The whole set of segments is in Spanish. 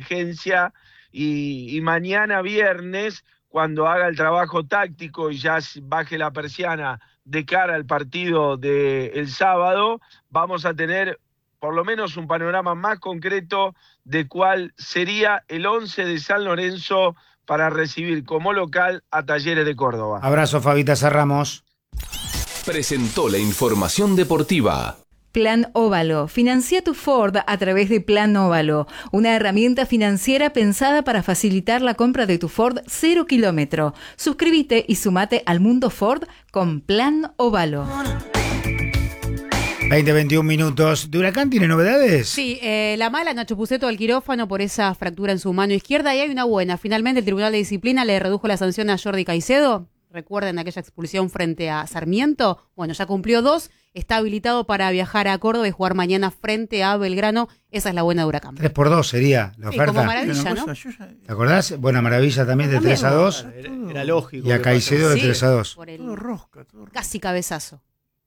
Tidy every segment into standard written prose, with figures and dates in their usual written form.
exigencia y mañana viernes, cuando haga el trabajo táctico y ya baje la persiana de cara al partido del sábado, vamos a tener por lo menos un panorama más concreto de cuál sería el 11 de San Lorenzo para recibir como local a Talleres de Córdoba. Abrazo, Fabita, cerramos. Presentó la información deportiva. Plan Óvalo. Financia tu Ford a través de Plan Óvalo, una herramienta financiera pensada para facilitar la compra de tu Ford 0 kilómetro. Suscríbete y sumate al mundo Ford con Plan Óvalo. 20-21 minutos. ¿De Huracán tiene novedades? Sí, la mala, Nacho Puceto al quirófano por esa fractura en su mano izquierda, y hay una buena. Finalmente el Tribunal de Disciplina le redujo la sanción a Jordi Caicedo. Recuerden aquella expulsión frente a Sarmiento. Bueno, ya cumplió 2. Está habilitado para viajar a Córdoba y jugar mañana frente a Belgrano. Esa es la buena de Huracán. 3x2 sería la oferta. Como maravilla, ¿no? ¿Te acordás? Buena maravilla también de 3-2. Era lógico. Y a Caicedo de 3-2. Todo rosca. Casi cabezazo.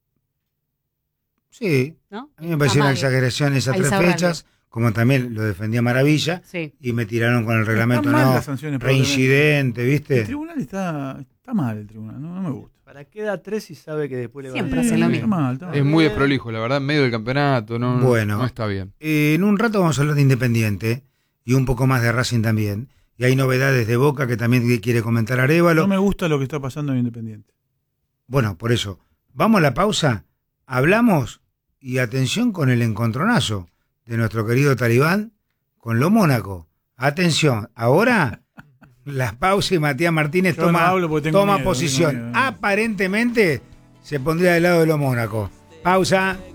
Sí. ¿No? A mí me pareció una exageración esas 3 fechas. Como también lo defendía Maravilla. Sí. Y me tiraron con el reglamento. No, reincidente, ¿viste? El tribunal está mal, el tribunal. No me gusta. ¿Para qué da 3 si sabe que después le va a Siempre hace lo mismo. Es muy desprolijo, la verdad, en medio del campeonato, no está bien. En un rato vamos a hablar de Independiente y un poco más de Racing también. Y hay novedades de Boca que también quiere comentar Arévalo. No me gusta lo que está pasando en Independiente. Bueno, por eso. Vamos a la pausa, hablamos y atención con el encontronazo de nuestro querido Talibán con lo Mónaco. Atención, ahora las pausas y Matías Martínez toma posición. Aparentemente se pondría del lado de lo Mónaco. Pausa.